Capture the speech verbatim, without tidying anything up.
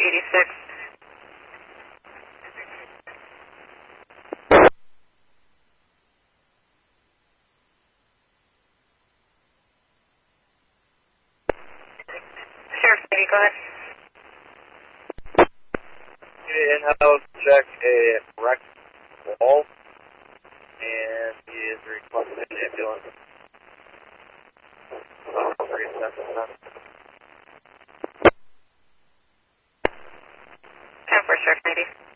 eighty-six. Sheriff City, go ahead. In-house check a wrecked wall, and he is requesting an ambulance. Three seconds. ten four, Sheriff City.